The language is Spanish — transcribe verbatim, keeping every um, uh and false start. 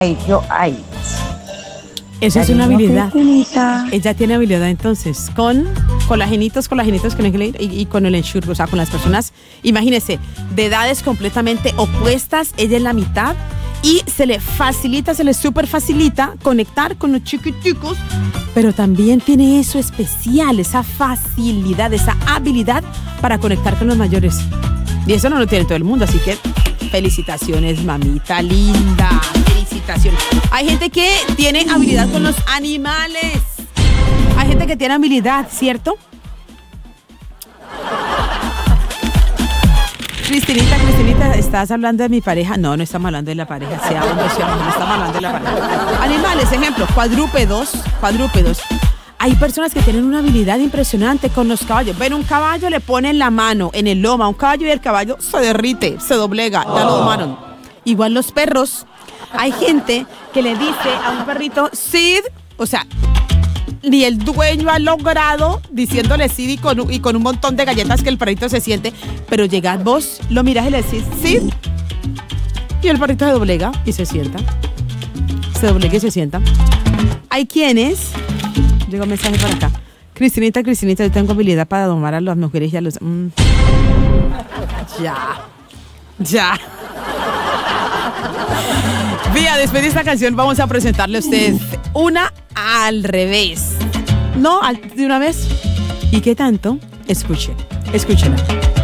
Yo, ay. Esa es una Cariño, habilidad. Cristinita. Ella tiene habilidad entonces con colagenitos, colagenitos con el, y, y con el Ensure, o sea, con las personas, imagínese, de edades completamente opuestas, ella es la mitad y se le facilita, se le súper facilita conectar con los chiquiticos, pero también tiene eso especial, esa facilidad, esa habilidad para conectar con los mayores. Y eso no lo tiene todo el mundo, así que felicitaciones, mamita linda. Felicitaciones. Hay gente que tiene habilidad con los animales. Hay gente que tiene habilidad, ¿cierto? Cristinita, Cristinita, ¿estás hablando de mi pareja? No, no estamos hablando de la pareja. Sea hombre, sea mujer, no estamos hablando de la pareja. Animales, ejemplo, cuadrúpedos, cuadrúpedos. Hay personas que tienen una habilidad impresionante con los caballos. Ven un caballo, le ponen la mano en el lomo a un caballo y el caballo se derrite, se doblega, ya lo domaron. Igual los perros. Hay gente que le dice a un perrito, Sid, o sea, ni el dueño ha logrado diciéndole Sid y con, y con un montón de galletas que el perrito se siente, pero llegad vos, lo miras y le decís, Sid, y el perrito se doblega y se sienta. Se doblega y se sienta. Hay quienes... Llegó un mensaje por acá. Cristinita, Cristinita, yo tengo habilidad para domar a las mujeres y a los... Mm. Ya. Ya. Vía, después de esta canción vamos a presentarle a usted una al revés. ¿No? ¿De una vez? ¿Y qué tanto? Escuche. Escúchela.